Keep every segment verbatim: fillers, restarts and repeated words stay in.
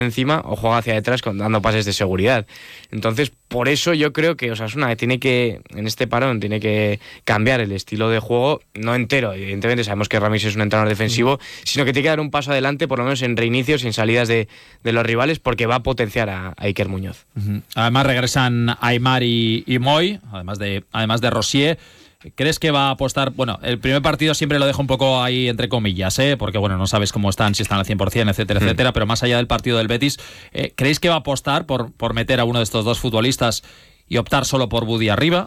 encima o juega hacia detrás con, dando pases de seguridad. Entonces, por eso yo creo que Osasuna tiene que, en este parón, tiene que cambiar el estilo de juego, no entero, evidentemente sabemos que Ramis es un entrenador defensivo, mm. sino que tiene que dar un paso adelante, por lo menos en reinicios y en salidas de, de los rivales, porque va a potenciar a, a Iker Muñoz. Uh-huh. Además regresan Aimar y, y Moy, además de, además de Rosier. ¿Crees que va a apostar? Bueno, el primer partido siempre lo dejo un poco ahí entre comillas, ¿eh? Porque bueno, no sabes cómo están, si están al cien por ciento, etcétera, mm. etcétera, pero más allá del partido del Betis, eh, ¿creéis que va a apostar por, por meter a uno de estos dos futbolistas y optar solo por Budi arriba?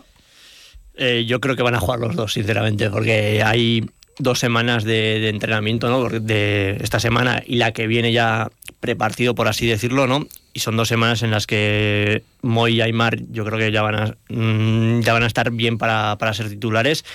Eh, yo creo que van a jugar los dos, sinceramente, porque hay dos semanas de, de entrenamiento, ¿no? De esta semana y la que viene ya prepartido, por así decirlo, ¿no? Y son dos semanas en las que Moy y Aimar yo creo que ya van a, mmm, ya van a estar bien para, para ser titulares,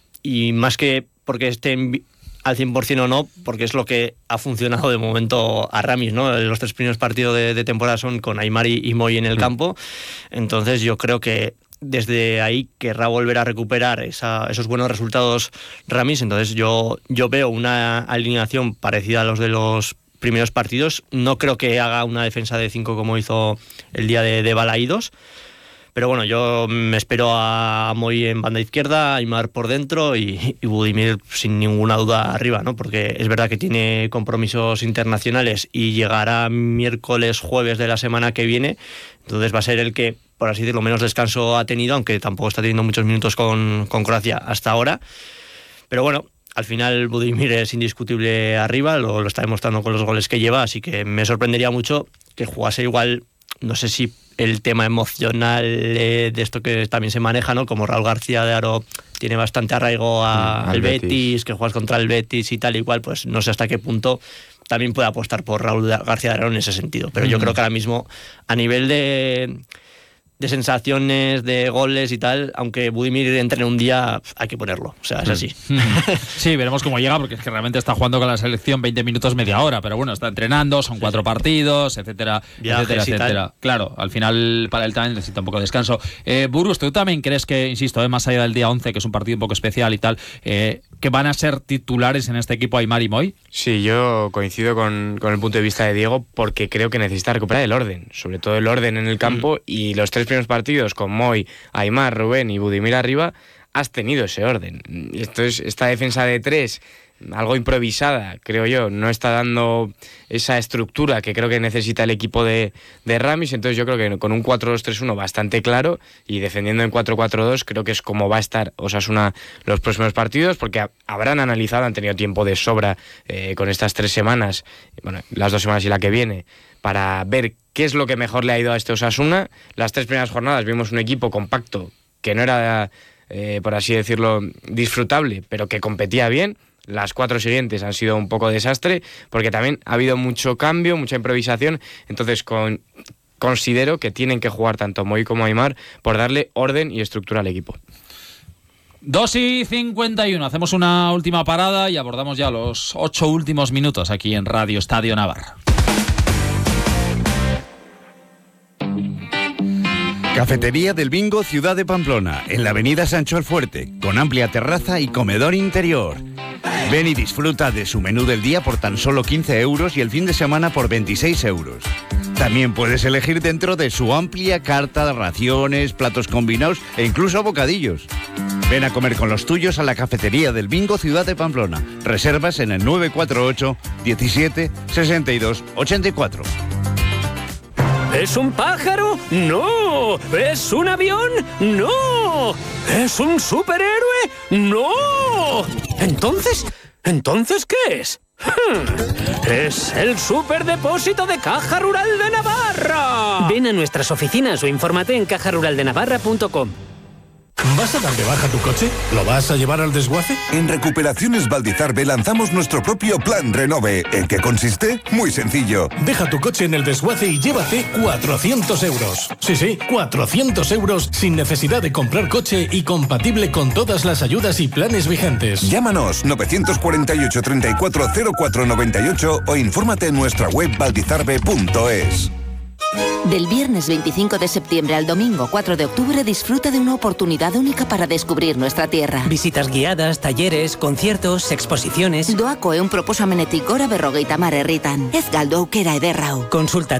y más que porque estén al cien por ciento o no, porque es lo que ha funcionado de momento a Ramis, ¿no? Los tres primeros partidos de, de temporada son con Aimar y, y Moy en el campo, entonces yo creo que desde ahí querrá volver a recuperar esa, esos buenos resultados Ramis, entonces yo, yo veo una alineación parecida a los de los primeros partidos. No creo que haga una defensa de cinco como hizo el día de, de Balaídos, pero bueno, yo me espero a Moy en banda izquierda, Aimar por dentro y, y Budimir sin ninguna duda arriba, ¿no? Porque es verdad que tiene compromisos internacionales y llegará miércoles, jueves de la semana que viene, entonces va a ser el que, por así decirlo, menos descanso ha tenido, aunque tampoco está teniendo muchos minutos con, con Croacia hasta ahora, pero bueno, al final Budimir es indiscutible arriba, lo, lo está demostrando con los goles que lleva, así que me sorprendería mucho que jugase igual, no sé si el tema emocional eh, de esto que también se maneja, ¿no? Como Raúl García de Aro tiene bastante arraigo a, mm, al Betis. Betis, que juegas contra el Betis y tal y cual, pues no sé hasta qué punto también puede apostar por Raúl García de Aro en ese sentido, pero mm. yo creo que ahora mismo a nivel de... de sensaciones, de goles y tal, aunque Budimir entrene un día, hay que ponerlo, o sea, es así. Sí, veremos cómo llega, porque es que realmente está jugando con la selección veinte minutos, media hora, pero bueno, está entrenando, son cuatro sí. partidos, etcétera, Viajes etcétera, etcétera. Claro, al final para él también necesita un poco de descanso. Eh, Burgos, ¿tú también crees que, insisto, eh, más allá del día once, que es un partido un poco especial y tal, eh, que van a ser titulares en este equipo Aimar y Moy? Sí, yo coincido con, con el punto de vista de Diego, porque creo que necesita recuperar el orden, sobre todo el orden en el campo, mm. y los tres primeros partidos con Moy, Aimar, Rubén y Budimir arriba, has tenido ese orden. Entonces, esta defensa de tres, algo improvisada, creo yo, no está dando esa estructura que creo que necesita el equipo de, de Ramis, entonces yo creo que con un cuatro dos tres uno bastante claro y defendiendo en cuatro cuatro dos creo que es como va a estar Osasuna los próximos partidos, porque habrán analizado, han tenido tiempo de sobra eh, con estas tres semanas, bueno, las dos semanas y la que viene, para ver qué es lo que mejor le ha ido a este Osasuna. Las tres primeras jornadas vimos un equipo compacto que no era, eh, por así decirlo, disfrutable, pero que competía bien. Las cuatro siguientes han sido un poco desastre, porque también ha habido mucho cambio, mucha improvisación, entonces con, considero que tienen que jugar tanto Moy como Aimar por darle orden y estructura al equipo. dos y cincuenta y uno, hacemos una última parada y abordamos ya los ocho últimos minutos aquí en Radio Estadio Navarra. Cafetería del Bingo Ciudad de Pamplona, en la avenida Sancho el Fuerte, con amplia terraza y comedor interior. Ven y disfruta de su menú del día por tan solo quince euros y el fin de semana por veintiséis euros. También puedes elegir dentro de su amplia carta de raciones, platos combinados e incluso bocadillos. Ven a comer con los tuyos a la Cafetería del Bingo Ciudad de Pamplona. Reservas en el nueve cuatro ocho, diecisiete, sesenta y dos, ochenta y cuatro. ¿Es un pájaro? ¡No! ¿Es un avión? ¡No! ¿Es un superhéroe? ¡No! ¿Entonces? ¿Entonces qué es? Hmm. ¡Es el superdepósito de Caja Rural de Navarra! Ven a nuestras oficinas o infórmate en caja rural de navarra punto com. ¿Vas a dar de baja tu coche? ¿Lo vas a llevar al desguace? En Recuperaciones Valdizarbe lanzamos nuestro propio Plan Renove. ¿En qué consiste? Muy sencillo. Deja tu coche en el desguace y llévate cuatrocientos euros. Sí, sí, cuatrocientos euros sin necesidad de comprar coche y compatible con todas las ayudas y planes vigentes. Llámanos nueve cuatro ocho, treinta y cuatro cero cuatro noventa y ocho o infórmate en nuestra web valdizarbe punto es. Del viernes veinticinco de septiembre al domingo cuatro de octubre disfruta de una oportunidad única para descubrir nuestra tierra. Visitas guiadas, talleres, conciertos, exposiciones. Doako eun proposamenetik gora berrogeita hamar herritan. Ez galdu aukera ederra hau. Consulta